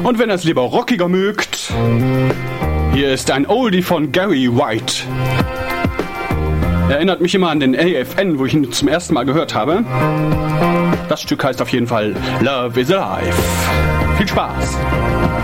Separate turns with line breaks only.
Und wenn ihr es lieber rockiger mögt, hier ist ein Oldie von Gary White. Erinnert mich immer an den AFN, wo ich ihn zum ersten Mal gehört habe. Das Stück heißt auf jeden Fall Love is Alive. Viel Spaß!